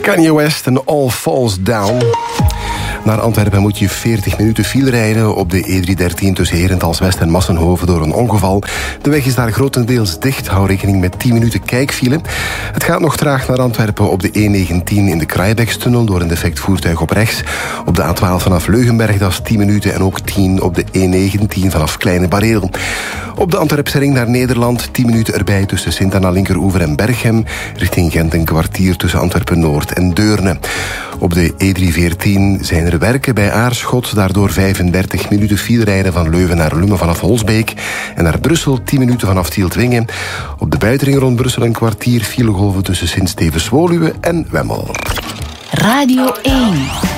Kanye West en All Falls Down. Naar Antwerpen moet je 40 minuten file rijden op de E313 tussen Herentals-West en Massenhoven door een ongeval. De weg is daar grotendeels dicht. Hou rekening met 10 minuten kijkfile. Het gaat nog traag naar Antwerpen op de E19 in de Kraaibeekstunnel door een defect voertuig op rechts. Op de A12 vanaf Leugenberg, dat is 10 minuten en ook 10 op de E19 vanaf Kleine Bareel. Op de Antwerpse ring naar Nederland, 10 minuten erbij tussen Sint-Anna Linkeroever en Berchem. Richting Gent een kwartier tussen Antwerpen-Noord en Deurne. Op de E314 zijn er werken bij Aarschot. Daardoor 35 minuten file rijden van Leuven naar Lummen vanaf Holsbeek. En naar Brussel 10 minuten vanaf Tieltwingen. Op de buitenring rond Brussel een kwartier filegolven tussen Sint-Stevens-Woluwe en Wemmel. Radio 1.